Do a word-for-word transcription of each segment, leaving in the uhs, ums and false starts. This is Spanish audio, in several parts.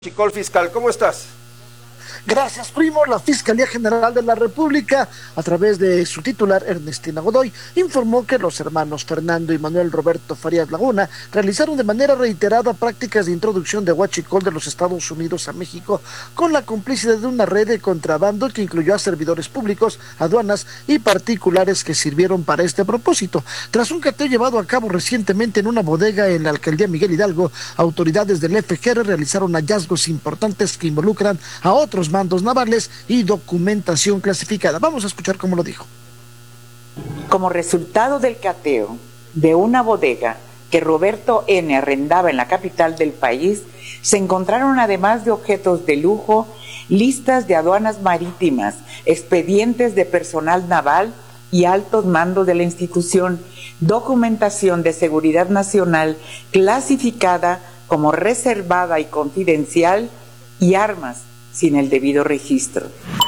Chicol Fiscal, ¿cómo estás? Gracias, primo. La Fiscalía General de la República, a través de su titular, Ernestina Godoy, informó que los hermanos Fernando y Manuel Roberto Farías Laguna realizaron de manera reiterada prácticas de introducción de huachicol de los Estados Unidos a México con la complicidad de una red de contrabando que incluyó a servidores públicos, aduanas y particulares que sirvieron para este propósito. Tras un cateo llevado a cabo recientemente en una bodega en la alcaldía Miguel Hidalgo, autoridades del F G R realizaron hallazgos importantes que involucran a otros mandos navales y documentación clasificada. Vamos a escuchar cómo lo dijo. Como resultado del cateo de una bodega que Roberto N. arrendaba en la capital del país, se encontraron, además de objetos de lujo, listas de aduanas marítimas, expedientes de personal naval y altos mandos de la institución, documentación de seguridad nacional clasificada como reservada y confidencial y armas sin el debido registro.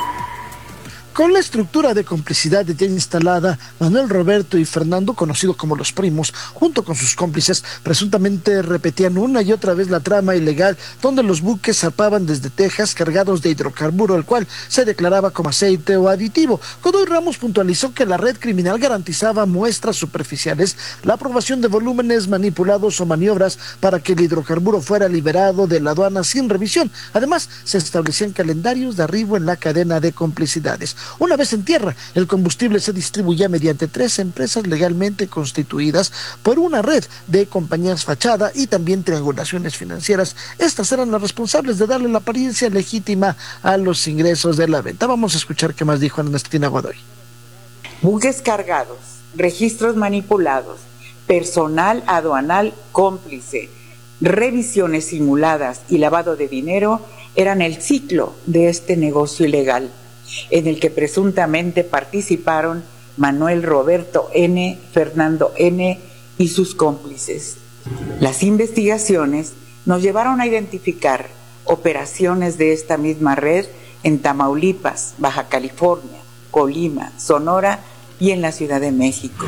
Con la estructura de complicidad ya instalada, Manuel Roberto y Fernando, conocidos como los primos, junto con sus cómplices, presuntamente repetían una y otra vez la trama ilegal donde los buques zarpaban desde Texas cargados de hidrocarburo, el cual se declaraba como aceite o aditivo. Godoy Ramos puntualizó que la red criminal garantizaba muestras superficiales, la aprobación de volúmenes manipulados o maniobras para que el hidrocarburo fuera liberado de la aduana sin revisión. Además, se establecían calendarios de arribo en la cadena de complicidades. Una vez en tierra, el combustible se distribuía mediante tres empresas legalmente constituidas por una red de compañías fachada y también triangulaciones financieras. Estas eran las responsables de darle la apariencia legítima a los ingresos de la venta. Vamos a escuchar qué más dijo Ernestina Godoy. Buques cargados, registros manipulados, personal aduanal cómplice, revisiones simuladas y lavado de dinero eran el ciclo de este negocio ilegal, en el que presuntamente participaron Manuel Roberto N., Fernando N. y sus cómplices. Las investigaciones nos llevaron a identificar operaciones de esta misma red en Tamaulipas, Baja California, Colima, Sonora y en la Ciudad de México.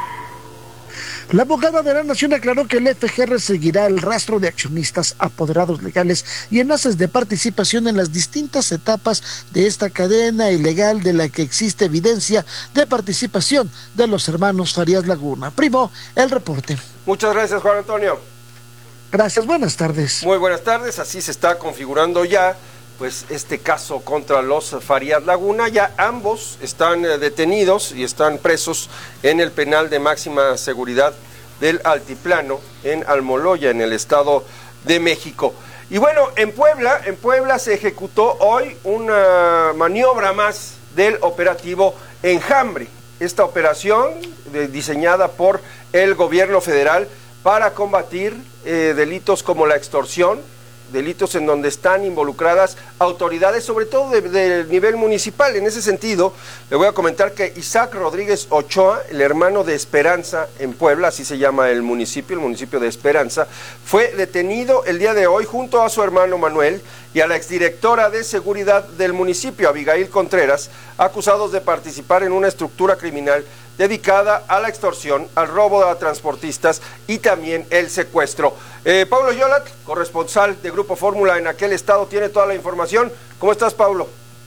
La abogada de la Nación aclaró que el F G R seguirá el rastro de accionistas, apoderados legales y enlaces de participación en las distintas etapas de esta cadena ilegal de la que existe evidencia de participación de los hermanos Farías Laguna. Primo, el reporte. Muchas gracias, Juan Antonio. Gracias, buenas tardes. Muy buenas tardes, así se está configurando ya pues este caso contra los Farías Laguna. Ya ambos están eh, detenidos y están presos en el penal de máxima seguridad del Altiplano en Almoloya, en el Estado de México. Y bueno, en Puebla, en Puebla se ejecutó hoy una maniobra más del operativo Enjambre. Esta operación eh, diseñada por el gobierno federal para combatir eh, delitos como la extorsión, delitos en donde están involucradas autoridades, sobre todo del de nivel municipal. En ese sentido, le voy a comentar que Isaac Rodríguez Ochoa, el hermano de Esperanza en Puebla, así se llama el municipio, el municipio de Esperanza, fue detenido el día de hoy junto a su hermano Manuel y a la exdirectora de seguridad del municipio, Abigail Contreras, acusados de participar en una estructura criminal dedicada a la extorsión, al robo a transportistas y también el secuestro. Eh, Pablo Yolat, corresponsal de Grupo Fórmula en aquel estado, tiene toda la información. ¿Cómo estás, Pablo?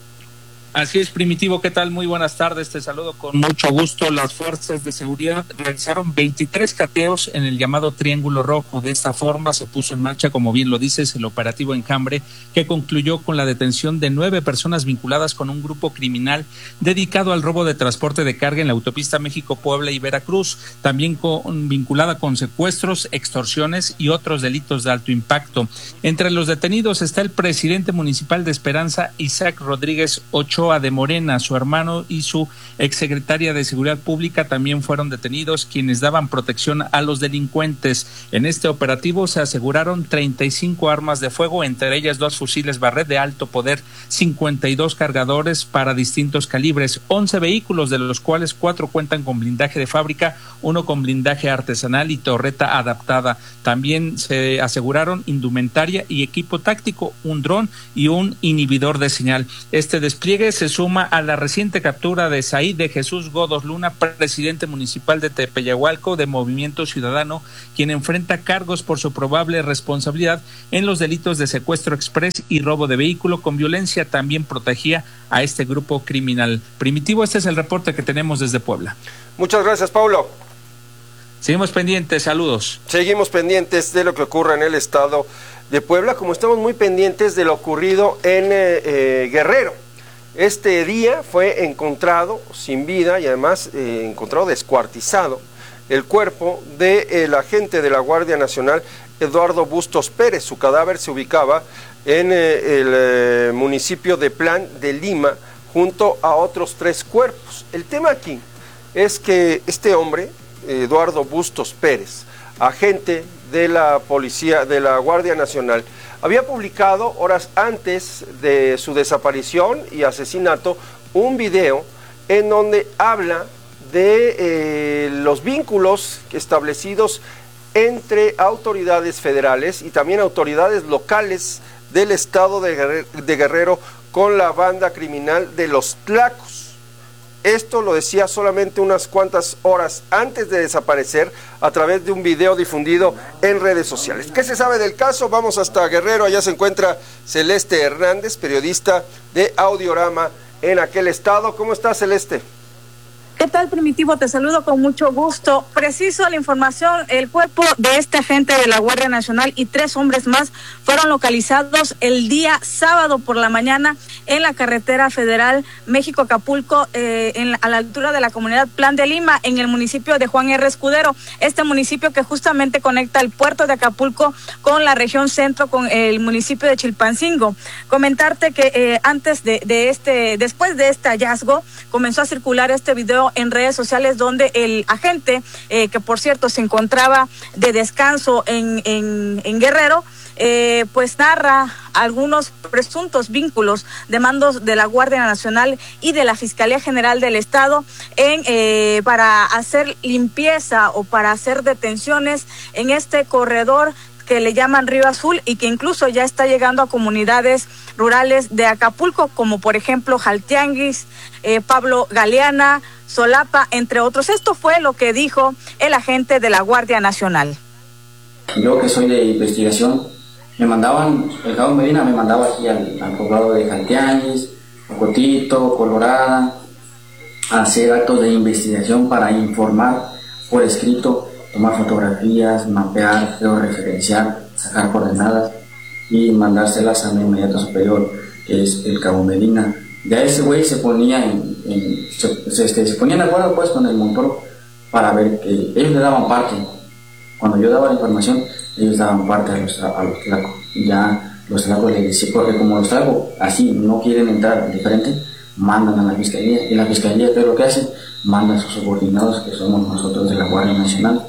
Así es, Primitivo, ¿qué tal? Muy buenas tardes, te saludo con mucho gusto. Las fuerzas de seguridad realizaron veintitrés cateos en el llamado Triángulo Rojo. De esta forma se puso en marcha, como bien lo dices, el operativo Enjambre, que concluyó con la detención de nueve personas vinculadas con un grupo criminal dedicado al robo de transporte de carga en la autopista México-Puebla y Veracruz, también con, vinculada con secuestros, extorsiones y otros delitos de alto impacto. Entre los detenidos está el presidente municipal de Esperanza, Isaac Rodríguez Ochoa de Morena. Su hermano y su exsecretaria de Seguridad Pública también fueron detenidos, quienes daban protección a los delincuentes. En este operativo se aseguraron treinta y cinco armas de fuego, entre ellas dos fusiles Barrett de alto poder, cincuenta y dos cargadores para distintos calibres, once vehículos, de los cuales cuatro cuentan con blindaje de fábrica, uno con blindaje artesanal y torreta adaptada. También se aseguraron indumentaria y equipo táctico, un dron y un inhibidor de señal. Este despliegue se suma a la reciente captura de Said de Jesús Godos Luna, presidente municipal de Tepeyahualco de Movimiento Ciudadano, quien enfrenta cargos por su probable responsabilidad en los delitos de secuestro exprés y robo de vehículo con violencia. También protegía a este grupo criminal. Primitivo, este es el reporte que tenemos desde Puebla. Muchas gracias, Paulo. Seguimos pendientes, saludos. Seguimos pendientes de lo que ocurre en el estado de Puebla, como estamos muy pendientes de lo ocurrido en eh, eh, Guerrero. Este día fue encontrado sin vida y además eh, encontrado descuartizado el cuerpo del agente de la Guardia Nacional, Eduardo Bustos Pérez. Su cadáver se ubicaba en eh, el eh, municipio de Plan de Lima, junto a otros tres cuerpos. El tema aquí es que este hombre, Eduardo Bustos Pérez, agente de la policía, de la Guardia Nacional, había publicado horas antes de su desaparición y asesinato un video en donde habla de eh, los vínculos establecidos entre autoridades federales y también autoridades locales del estado de Guerrero, de Guerrero con la banda criminal de los Tlacos. Esto lo decía solamente unas cuantas horas antes de desaparecer a través de un video difundido en redes sociales. ¿Qué se sabe del caso? Vamos hasta Guerrero, allá se encuentra Celeste Hernández, periodista de Audiorama en aquel estado. ¿Cómo estás, Celeste? ¿Qué tal, Primitivo? Te saludo con mucho gusto. Preciso la información, el cuerpo de este agente de la Guardia Nacional y tres hombres más fueron localizados el día sábado por la mañana en la carretera federal México-Acapulco, eh, en la, a la altura de la comunidad Plan de Lima, en el municipio de Juan R. Escudero, este municipio que justamente conecta el puerto de Acapulco con la región centro, con el municipio de Chilpancingo. Comentarte que eh, antes de, de este, después de este hallazgo, comenzó a circular este video en redes sociales donde el agente, eh, que por cierto se encontraba de descanso en, en, en Guerrero, eh, pues narra algunos presuntos vínculos de mandos de la Guardia Nacional y de la Fiscalía General del Estado en eh, para hacer limpieza o para hacer detenciones en este corredor que le llaman Río Azul y que incluso ya está llegando a comunidades rurales de Acapulco, como por ejemplo Jaltianguis, eh, Pablo Galeana, Solapa, entre otros. Esto fue lo que dijo el agente de la Guardia Nacional. Yo, que soy de investigación, me mandaban, el cabo Medina me mandaba aquí al, al poblado de Jaltianguis, Cocotito, Colorada, a hacer actos de investigación para informar por escrito, tomar fotografías, mapear, georreferenciar, sacar coordenadas y mandárselas a mi inmediato superior, que es el cabo Medina. Ya ese güey se ponía en, en se, se, este, se ponían de acuerdo pues con el Montoro para ver que ellos le daban parte. Cuando yo daba la información, ellos daban parte a los, a los tlacos. Y ya los tlacos les decían, porque como los tlacos así no quieren entrar diferente, mandan a la fiscalía. Y la fiscalía, ¿qué es lo que hace? Manda a sus subordinados, que somos nosotros de la Guardia Nacional.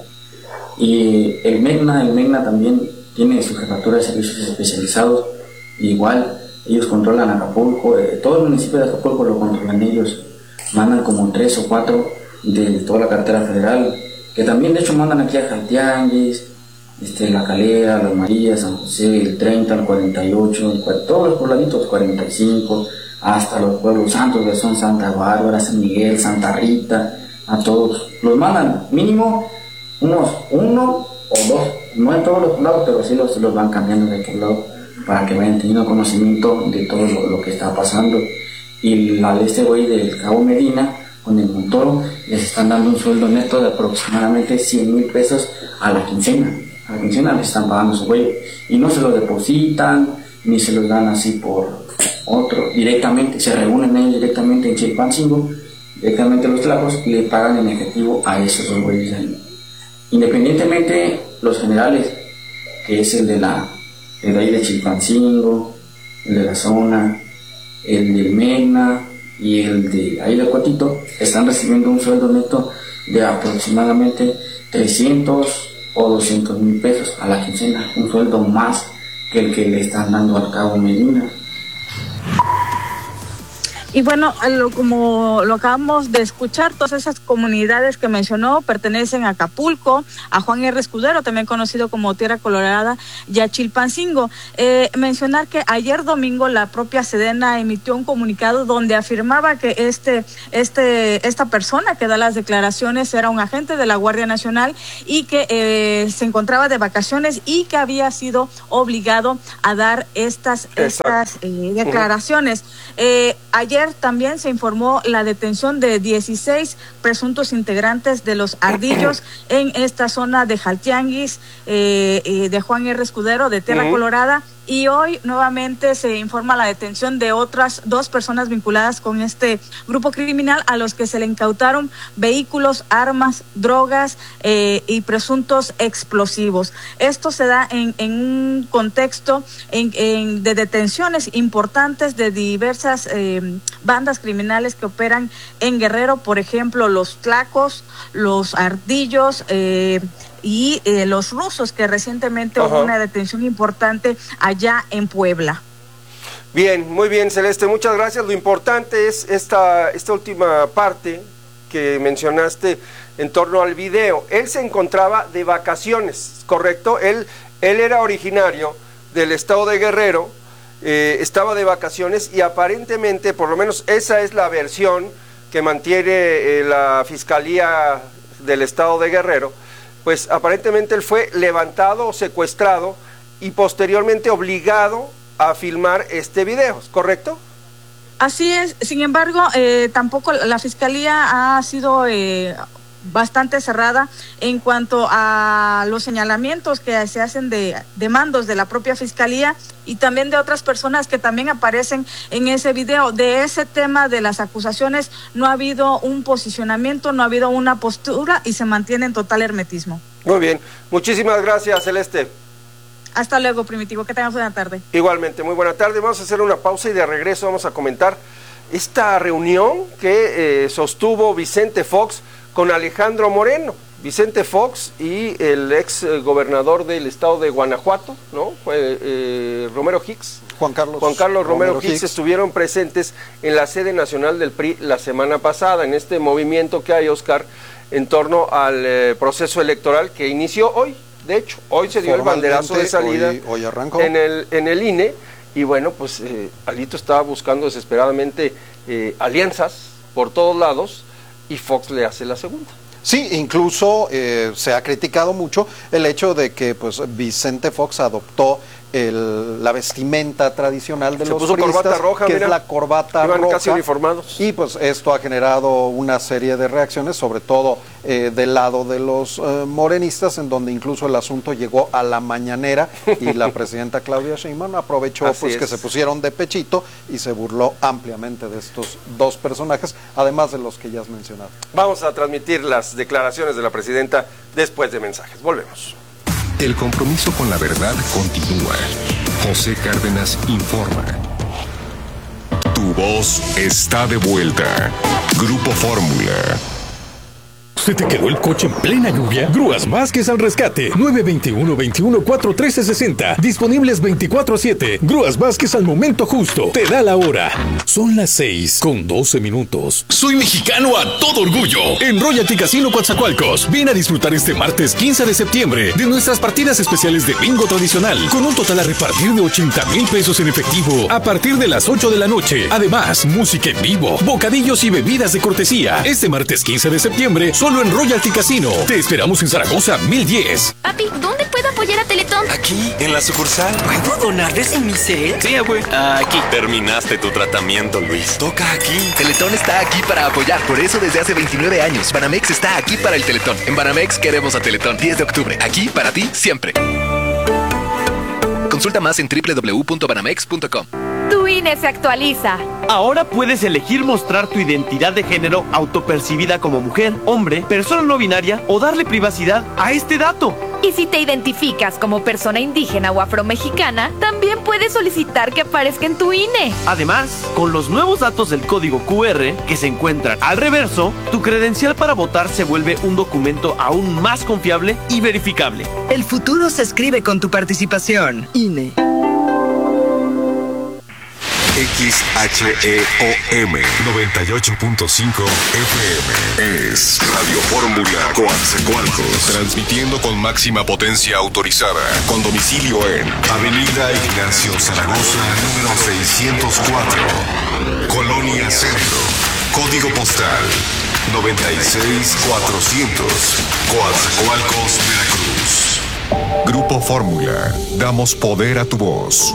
Y el MEGNA, el MEGNA también tiene su jefatura de servicios especializados. Igual, ellos controlan Acapulco, eh, todo el municipio de Acapulco lo controlan ellos. Mandan como tres o cuatro de toda la carretera federal, que también de hecho mandan aquí a Jaltianguis, este, La Calera, Las Marías, San José, el treinta, el cuarenta y ocho, el, todos los pobladitos, cuarenta y cinco, hasta los pueblos santos que son Santa Bárbara, San Miguel, Santa Rita, a todos. Los mandan mínimo unos uno o dos, no en todos los poblados, pero sí los, los van cambiando de poblado para que vayan teniendo conocimiento de todo lo, lo que está pasando. Y la de este güey del cabo Medina, con el Montoro, les están dando un sueldo neto de aproximadamente cien mil pesos a la quincena. A la quincena les están pagando su güey. Y no se lo depositan, ni se los dan así por otro, directamente, se reúnen ellos directamente en Chilpancingo, directamente los tlacos, y le pagan en efectivo a esos dos güeyes ahí. Independientemente, los generales, que es el de la el de ahí de Chilpancingo, el de la zona, el del MEGNA y el de ahí de Cuatito, están recibiendo un sueldo neto de aproximadamente trescientos o doscientos mil pesos a la quincena, un sueldo más que el que le están dando al cabo Medina. Y bueno, lo, como lo acabamos de escuchar, todas esas comunidades que mencionó pertenecen a Acapulco, a Juan R. Escudero, también conocido como Tierra Colorada, y a Chilpancingo. Eh, mencionar que ayer domingo la propia Sedena emitió un comunicado donde afirmaba que este, este, esta persona que da las declaraciones era un agente de la Guardia Nacional y que eh, se encontraba de vacaciones y que había sido obligado a dar estas, estas eh, declaraciones. Uh-huh. Eh, ayer también se informó la detención de dieciséis presuntos integrantes de los Ardillos en esta zona de Jaltianguis, eh, eh, de Juan R. Escudero, de Tierra uh-huh. Colorada. Y hoy nuevamente se informa la detención de otras dos personas vinculadas con este grupo criminal a los que se le incautaron vehículos, armas, drogas eh, y presuntos explosivos. Esto se da en, en un contexto en, en, de detenciones importantes de diversas eh, bandas criminales que operan en Guerrero, por ejemplo, los Tlacos, los Ardillos, eh, y eh, los rusos, que recientemente Ajá. hubo una detención importante allá en Puebla. Bien, muy bien, Celeste, muchas gracias. Lo importante es esta, esta última parte que mencionaste en torno al video. Él se encontraba de vacaciones, ¿correcto? Él, él era originario del estado de Guerrero, eh, estaba de vacaciones y aparentemente, por lo menos esa es la versión que mantiene eh, la Fiscalía del estado de Guerrero, pues aparentemente él fue levantado o secuestrado y posteriormente obligado a filmar este video, ¿correcto? Así es, sin embargo, eh, tampoco la Fiscalía ha sido eh, bastante cerrada en cuanto a los señalamientos que se hacen de, de mandos de la propia Fiscalía y también de otras personas que también aparecen en ese video. De ese tema de las acusaciones no ha habido un posicionamiento, no ha habido una postura y se mantiene en total hermetismo. Muy bien, muchísimas gracias, Celeste. Hasta luego, Primitivo, que tengas buena tarde. Igualmente, muy buena tarde. Vamos a hacer una pausa y de regreso vamos a comentar esta reunión que eh, sostuvo Vicente Fox con Alejandro Moreno. Vicente Fox y el ex eh, gobernador del estado de Guanajuato, ¿no? Eh, eh, Romero Hicks. Juan Carlos, Juan Carlos Romero, Romero Hicks, Hicks estuvieron presentes en la sede nacional del P R I la semana pasada, en este movimiento que hay, Oscar, en torno al eh, proceso electoral que inició hoy. De hecho, hoy se dio el banderazo de salida hoy, hoy arrancó. En, el, en el I N E y bueno, pues eh, Alito estaba buscando desesperadamente eh, alianzas por todos lados y Fox le hace la segunda. Sí, incluso eh, se ha criticado mucho el hecho de que pues Vicente Fox adoptó el, la vestimenta tradicional de se los puso priistas, corbata roja, que mira, es la corbata iban roja, casi uniformados. Y pues esto ha generado una serie de reacciones, sobre todo eh, del lado de los eh, morenistas, en donde incluso el asunto llegó a la mañanera y la presidenta Claudia Sheinbaum aprovechó Así pues es. que se pusieron de pechito y se burló ampliamente de estos dos personajes, además de los que ya has mencionado. Vamos a transmitir las declaraciones de la presidenta después de mensajes. Volvemos. El compromiso con la verdad continúa. José Cárdenas informa. Tu voz está de vuelta. Grupo Fórmula. ¿Se te quedó el coche en plena lluvia? Grúas Vázquez al rescate. nueve dos uno, veintiuno, cuarenta y tres sesenta. Disponibles veinticuatro siete. Grúas Vázquez al momento justo. Te da la hora. Son las seis con doce minutos. Soy mexicano a todo orgullo. En Royalty Casino Coatzacoalcos. Ven a disfrutar este martes quince de septiembre de nuestras partidas especiales de bingo tradicional. Con un total a repartir de ochenta mil pesos en efectivo a partir de las ocho de la noche. Además, música en vivo, bocadillos y bebidas de cortesía. Este martes quince de septiembre, solo en Royalty Casino. Te esperamos en Zaragoza mil diez. Papi, ¿dónde puedo apoyar a Teletón? Aquí, en la sucursal. ¿Puedo donarles en mi set? Sí, abue. Aquí. Terminaste tu tratamiento, Luis. Toca aquí. Teletón está aquí para apoyar. Por eso desde hace veintinueve años, Banamex está aquí para el Teletón. En Banamex queremos a Teletón. diez de octubre. Aquí para ti, siempre. Consulta más en doble u doble u doble u punto banamex punto com. Tu I N E se actualiza. Ahora puedes elegir mostrar tu identidad de género autopercibida como mujer, hombre, persona no binaria o darle privacidad a este dato. Y si te identificas como persona indígena o afromexicana, también puedes solicitar que aparezca en tu I N E. Además, con los nuevos datos del código Q R que se encuentran al reverso, tu credencial para votar se vuelve un documento aún más confiable y verificable. El futuro se escribe con tu participación. I N E. X H E O M noventa y ocho punto cinco F M. Es Radio Fórmula Coatzacoalcos, transmitiendo con máxima potencia autorizada, con domicilio en Avenida Ignacio Zaragoza, número seiscientos cuatro, Colonia Centro, código postal noventa y seis mil cuatrocientos, Coatzacoalcos, Veracruz. Grupo Fórmula, damos poder a tu voz.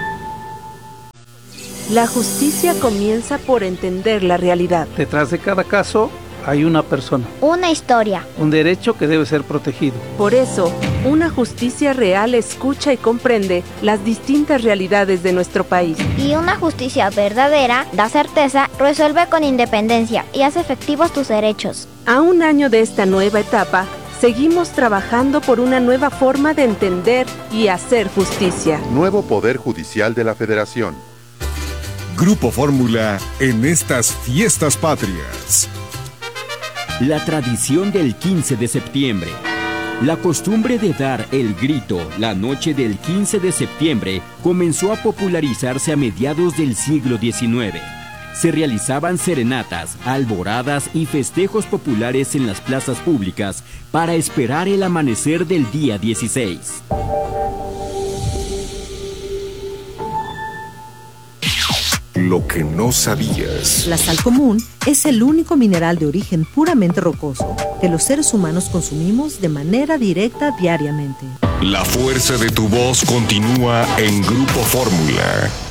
La justicia comienza por entender la realidad. Detrás de cada caso hay una persona. Una historia. Un derecho que debe ser protegido. Por eso, una justicia real escucha y comprende las distintas realidades de nuestro país. Y una justicia verdadera da certeza, resuelve con independencia y hace efectivos tus derechos. A un año de esta nueva etapa, seguimos trabajando por una nueva forma de entender y hacer justicia. Nuevo Poder Judicial de la Federación. Grupo Fórmula en estas fiestas patrias. La tradición del quince de septiembre. La costumbre de dar el grito la noche del quince de septiembre comenzó a popularizarse a mediados del siglo diecinueve. Se realizaban serenatas, alboradas y festejos populares en las plazas públicas para esperar el amanecer del día dieciséis. Lo que no sabías. La sal común es el único mineral de origen puramente rocoso que los seres humanos consumimos de manera directa diariamente. La fuerza de tu voz continúa en Grupo Fórmula.